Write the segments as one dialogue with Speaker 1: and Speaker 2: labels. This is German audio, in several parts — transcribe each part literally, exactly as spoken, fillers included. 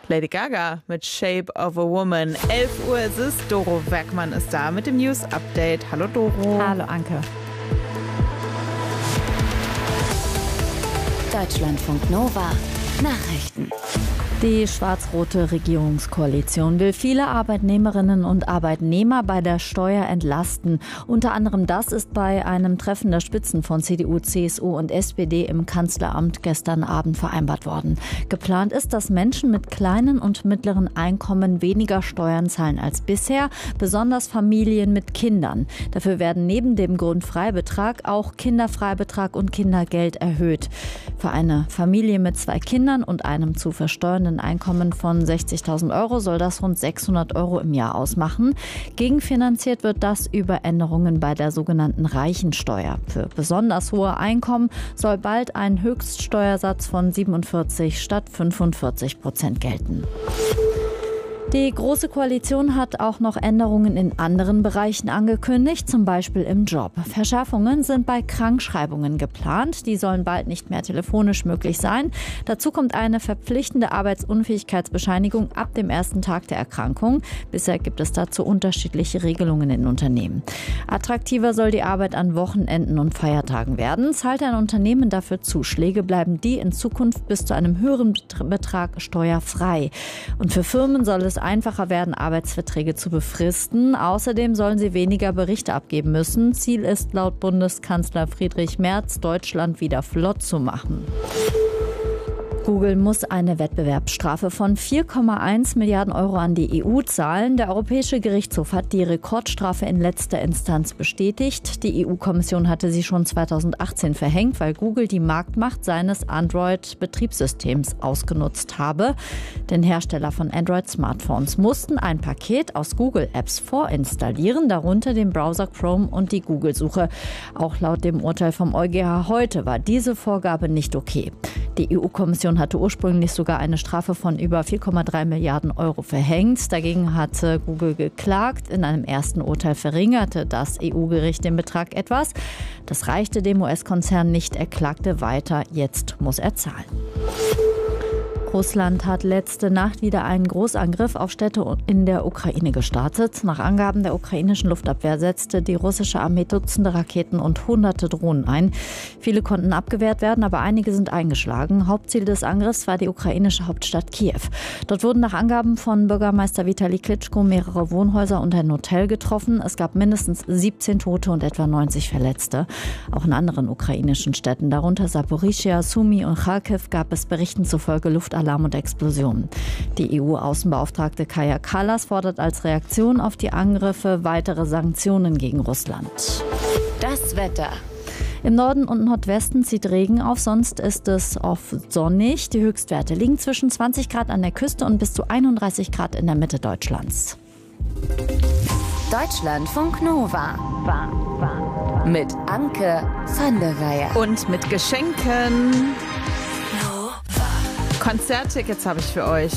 Speaker 1: Lady Gaga mit Shape of a Woman. elf Uhr ist es. Doro Werkmann ist da mit dem News Update. Hallo Doro.
Speaker 2: Hallo Anke.
Speaker 3: Deutschlandfunk Nova Nachrichten.
Speaker 2: Die schwarz-rote Regierungskoalition will viele Arbeitnehmerinnen und Arbeitnehmer bei der Steuer entlasten. Unter anderem das ist bei einem Treffen der Spitzen von C D U, C S U und S P D im Kanzleramt gestern Abend vereinbart worden. Geplant ist, dass Menschen mit kleinen und mittleren Einkommen weniger Steuern zahlen als bisher, besonders Familien mit Kindern. Dafür werden neben dem Grundfreibetrag auch Kinderfreibetrag und Kindergeld erhöht. Für eine Familie mit zwei Kindern und einem zu versteuernden Einkommen von sechzigtausend Euro soll das rund sechshundert Euro im Jahr ausmachen. Gegenfinanziert wird das über Änderungen bei der sogenannten Reichensteuer. Für besonders hohe Einkommen soll bald ein Höchststeuersatz von siebenundvierzig statt fünfundvierzig Prozent gelten. Die Große Koalition hat auch noch Änderungen in anderen Bereichen angekündigt, zum Beispiel im Job. Verschärfungen sind bei Krankschreibungen geplant. Die sollen bald nicht mehr telefonisch möglich sein. Dazu kommt eine verpflichtende Arbeitsunfähigkeitsbescheinigung ab dem ersten Tag der Erkrankung. Bisher gibt es dazu unterschiedliche Regelungen in Unternehmen. Attraktiver soll die Arbeit an Wochenenden und Feiertagen werden. Zahlt ein Unternehmen dafür Zuschläge, bleiben die in Zukunft bis zu einem höheren Betrag steuerfrei. Und für Firmen soll es einfacher werden, Arbeitsverträge zu befristen. Außerdem sollen sie weniger Berichte abgeben müssen. Ziel ist laut Bundeskanzler Friedrich Merz, Deutschland wieder flott zu machen. Google muss eine Wettbewerbsstrafe von vier Komma eins Milliarden Euro an die E U zahlen. Der Europäische Gerichtshof hat die Rekordstrafe in letzter Instanz bestätigt. Die E U-Kommission hatte sie schon zweitausendachtzehn verhängt, weil Google die Marktmacht seines Android-Betriebssystems ausgenutzt habe. Denn Hersteller von Android-Smartphones mussten ein Paket aus Google-Apps vorinstallieren, darunter den Browser Chrome und die Google-Suche. Auch laut dem Urteil vom EuGH heute war diese Vorgabe nicht okay. Die E U-Kommission hatte ursprünglich sogar eine Strafe von über vier Komma drei Milliarden Euro verhängt. Dagegen hatte Google geklagt. In einem ersten Urteil verringerte das E U-Gericht den Betrag etwas. Das reichte dem U S-Konzern nicht. Er klagte weiter. Jetzt muss er zahlen. Russland hat letzte Nacht wieder einen Großangriff auf Städte in der Ukraine gestartet. Nach Angaben der ukrainischen Luftabwehr setzte die russische Armee Dutzende Raketen und hunderte Drohnen ein. Viele konnten abgewehrt werden, aber einige sind eingeschlagen. Hauptziel des Angriffs war die ukrainische Hauptstadt Kiew. Dort wurden nach Angaben von Bürgermeister Vitali Klitschko mehrere Wohnhäuser und ein Hotel getroffen. Es gab mindestens siebzehn Tote und etwa neunzig Verletzte. Auch in anderen ukrainischen Städten, darunter Saporischschja, Sumy und Charkiw, gab es Berichten zufolge Luftalarm und Explosionen. Die E U-Außenbeauftragte Kaja Kallas fordert als Reaktion auf die Angriffe weitere Sanktionen gegen Russland.
Speaker 3: Das Wetter.
Speaker 2: Im Norden und Nordwesten zieht Regen auf, sonst ist es oft sonnig. Die Höchstwerte liegen zwischen zwanzig Grad an der Küste und bis zu einunddreißig Grad in der Mitte Deutschlands.
Speaker 3: Deutschlandfunk Nova. Mit Anke van der Weyer.
Speaker 1: Und mit Geschenken. Konzerttickets habe ich für euch.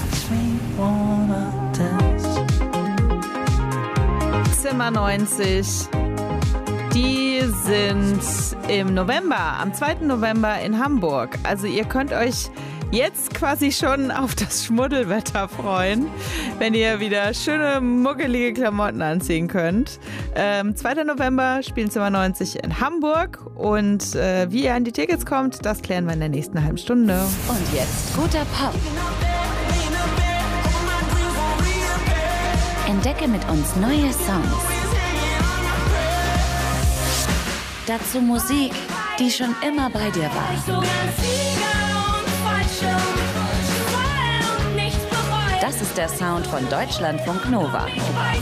Speaker 1: Zimmer neunzig. Die sind im November, am zweiten November in Hamburg. Also ihr könnt euch jetzt quasi schon auf das Schmuddelwetter freuen, wenn ihr wieder schöne, muggelige Klamotten anziehen könnt. Ähm, zweiten November spielen Zimmer neunzig in Hamburg und äh, wie ihr an die Tickets kommt, das klären wir in der nächsten halben Stunde.
Speaker 3: Und jetzt guter Pop. Entdecke mit uns neue Songs. Dazu Musik, die schon immer bei dir war. Das ist der Sound von Deutschlandfunk Nova.